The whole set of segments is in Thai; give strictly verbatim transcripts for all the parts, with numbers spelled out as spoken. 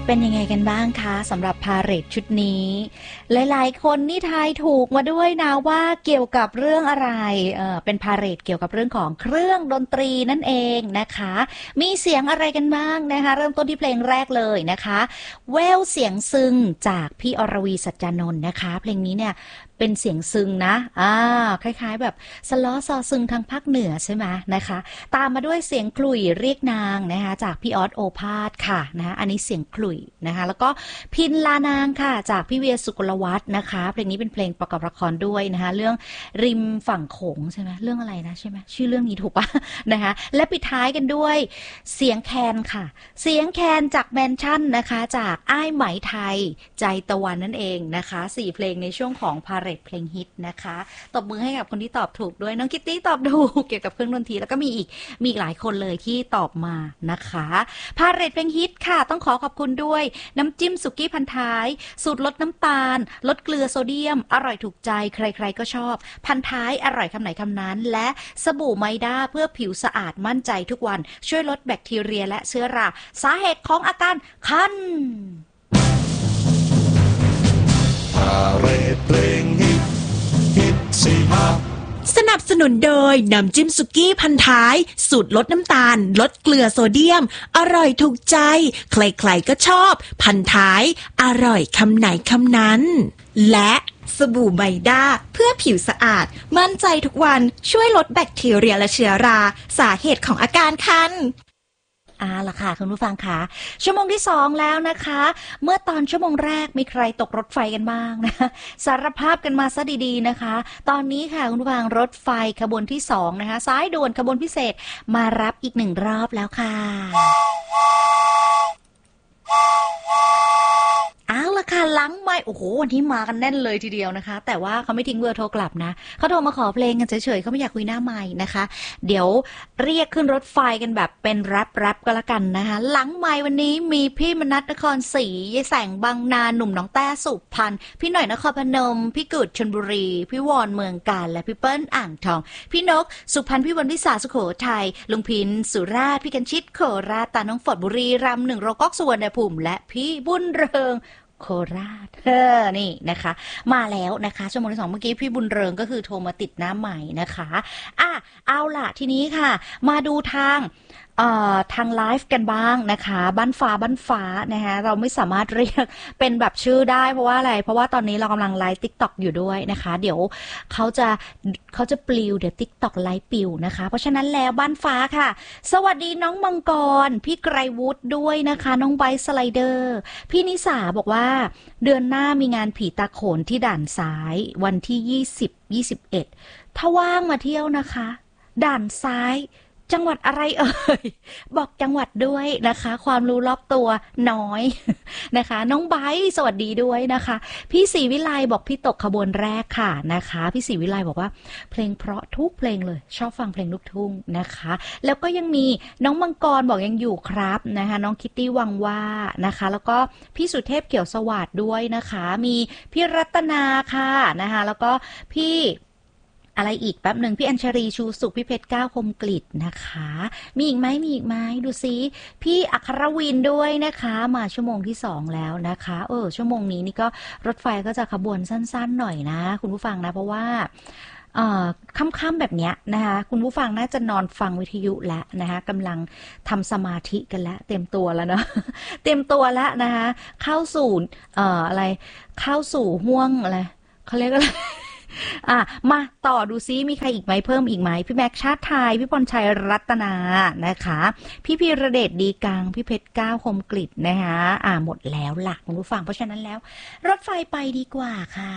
เป็นยังไงกันบ้างคะสำหรับพาเหรดชุดนี้หลายๆคนนี่ทายถูกมาด้วยนะว่าเกี่ยวกับเรื่องอะไรเออเป็นพาเหรดเกี่ยวกับเรื่องของเครื่องดนตรีนั่นเองนะคะมีเสียงอะไรกันบ้างนะคะเริ่มต้นที่เพลงแรกเลยนะคะแววเสียงซึงจากพี่อรวีสัจจานนท์นะคะเพลงนี้เนี่ยเป็นเสียงซึงนะอ่าคล้ายๆแบบสล้อซอซึงทางภาคเหนือใช่ไหมนะคะตามมาด้วยเสียงขลุ่ยเรียกนางนะคะจากพี่ออสโอภาสค่ะนะอันนี้เสียงขลุ่ยนะคะแล้วก็พินลานางค่ะจากพี่เวียสุกลวัฒน์นะคะเพลงนี้เป็นเพลงประกอบละครด้วยนะคะเรื่องริมฝั่งโขงใช่ไหมเรื่องอะไรนะใช่ไหมชื่อเรื่องนี้ถูกปะนะคะและปิดท้ายกันด้วยเสียงแคนค่ะเสียงแคนจากแมนชั่นนะคะจากอ้ายไหมไทยใจตะวันนั่นเองนะคะสี่เพลงในช่วงของพาเหรดเพลงฮิตนะคะตบมือให้กับคนที่ตอบถูกด้วยน้องคิตตี้ตอบถูกเกี่ยวกับเครื่องดนตรีแล้วก็มีอีกมีอีกหลายคนเลยที่ตอบมานะคะพาเหรดเพลงฮิตค่ะต้องขอขอบคุณด้วยน้ำจิ้มสุกี้พันท้ายสูตรลดน้ำตาลลดเกลือโซเดียมอร่อยถูกใจใครๆก็ชอบพันท้ายอร่อยคำไหนคำนั้นและสบู่ไมด้าเพื่อผิวสะอาดมั่นใจทุกวันช่วยลดแบคทีเรียและเชื้อราสาเหตุของอาการคันพาเหรดเพลงฮิตฮิตสิมาสนับสนุนโดยน้ำจิ้มสุกี้พันท้ายสูตรลดน้ำตาลลดเกลือโซเดียมอร่อยถูกใจใครๆก็ชอบพันท้ายอร่อยคำไหนคำนั้นและสบู่ไมด้าเพื่อผิวสะอาดมั่นใจทุกวันช่วยลดแบคทีเรียและเชื้อราสาเหตุของอาการคันอ่าล่ะค่ะคุณผู้ฟังค่ะชั่วโมงที่สองแล้วนะคะเมื่อตอนชั่วโมงแรกมีใครตกรถไฟกันบ้างนะสารภาพกันมาซะดีๆนะคะตอนนี้ค่ะคุณผู้ฟังรถไฟขบวนที่สองนะคะสายด่วนขบวนพิเศษมารับอีกหนึ่งรอบแล้วค่ะเอาล่ะค่ะหลังไม่โอ้โหวันนี้มากันแน่นเลยทีเดียวนะคะแต่ว่าเขาไม่ทิ้งเบอร์โทรกลับนะเขาโทรมาขอเพลงกันเฉยๆเขาไม่อยากคุยหน้าไมค์นะคะเดี๋ยวเรียกขึ้นรถไฟกันแบบเป็นแรปแรปก็แล้วกันนะคะหลังไมค์วันนี้มีพี่มนัสนครศรียายแสงบางนาหนุ่มหนองแต้สุพรรณพี่หน่อยนครพนมพี่กุดชลบุรีพี่วอนเมืองกาญและพี่เปิ้ลอ่างทองพี่นกสุพรรณพี่วรรณวิสาสุโขทัยลุงพินสุราษฎร์พี่กันชิตโคราชตาน้องฝดบุรีรัมย์หนึ่งโรก๊อกสุวรรณภูมิและพี่บุญเริงโคราชเออนี่นะคะมาแล้วนะคะชั่วโมงที่สองเมื่อกี้พี่บุญเริงก็คือโทรมาติดน้ำใหม่นะคะอ่ะเอาล่ะทีนี้ค่ะมาดูทางเอ่อทางไลฟ์กันบ้างนะคะบ้านฟ้าบ้านฟ้านะคะเราไม่สามารถเรียกเป็นแบบชื่อได้เพราะว่าอะไรเพราะว่าตอนนี้เรากำลังไลฟ์ TikTok อยู่ด้วยนะคะเดี๋ยวเขาจะเขาจะปลิวเดี๋ยว TikTok ไลฟ์ปิวนะคะเพราะฉะนั้นแล้วบ้านฟ้าค่ะสวัสดีน้องมังกรพี่ไกรวุฒิด้วยนะคะน้องไบสไลเดอร์พี่นิสาบอกว่าเดือนหน้ามีงานผีตาโขนที่ด่านซ้ายวันที่ยี่สิบ ยี่สิบเอ็ดถ้าว่างมาเที่ยวนะคะด่านซ้ายจังหวัดอะไรเอ่ยบอกจังหวัดด้วยนะคะความรู้รอบตัวน้อยนะคะน้องไบสวัสดีด้วยนะคะพี่ศรีวิไลบอกพี่ตกขบวนแรกค่ะนะคะพี่ศรีวิไลบอกว่าเพลงเพราะทุกเพลงเลยชอบฟังเพลงลูกทุ่งนะคะแล้วก็ยังมีน้องมังกรบอกยังอยู่ครับนะคะน้องคิตตี้วังว่านะคะแล้วก็พี่สุเทพเกี่ยวสวัสดิ์ด้วยนะคะมีพี่รัตนาค่ะนะคะแล้วก็พี่อะไรอีกแป๊บหนึ่งพี่อัญชรีชูสุขพี่เพชรก้าวคมกฤษนะคะมีอีกไหมมีอีกไหมดูซิพี่อัครวินด้วยนะคะมาชั่วโมงที่สองแล้วนะคะเออชั่วโมงนี้นี่ก็รถไฟก็จะขบวนสั้นๆหน่อยนะคุณผู้ฟังนะเพราะว่าเอ่อค่ำๆแบบเนี้ยนะคะคุณผู้ฟังน่าจะนอนฟังวิทยุแล้วนะคะกำลังทำสมาธิกันแล้วเต็มตัวแล้วเนาะเต็มตัวแล้วนะคะเข้าสู่เอ่ออะไรเข้าสู่ห่วงอะไรเขาเรียกอะไรอ่ะมาต่อดูซิมีใครอีกไหมเพิ่มอีกไหมพี่แม็กชาติไทยพี่พรชัยรัตนานะคะพี่พีระเดชดีกังพี่เพชรก้าวคมกฤษนะคะอ่าหมดแล้วล่ะคุณผู้ฟังเพราะฉะนั้นแล้วรถไฟไปดีกว่าค่ะ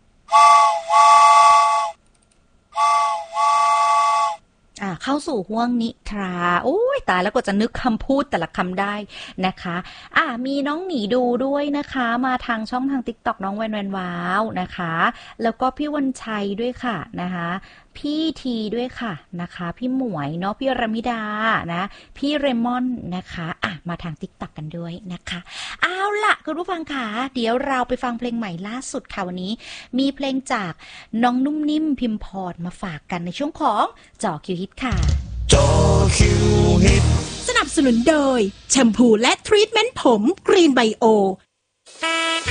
อ่าเข้าสู่ห่วงนิทราโอ้ยตายแล้วก็จะนึกคำพูดแต่ละคำได้นะคะอ่ามีน้องหนีดูด้วยนะคะมาทางช่องทาง TikTok น้องแวนแวนว้าวนะคะแล้วก็พี่วันชัยด้วยค่ะนะคะพี่ทีด้วยค่ะนะคะพี่หมวยเนาะพี่รมิดานะพี่เรมอนนะคะอ่ะมาทาง TikTok กันด้วยนะคะเอาล่ะคุณผู้ฟังค่ะเดี๋ยวเราไปฟังเพลงใหม่ล่าสุดค่ะวันนี้มีเพลงจากน้องนุ่มนิ่มพิมพรมาฝากกันในช่วงของจ่อคิวฮิตค่ะจอคิวฮิตสนับสนุนโดยแชมพูและทรีทเมนต์ผมกรีนไบโอ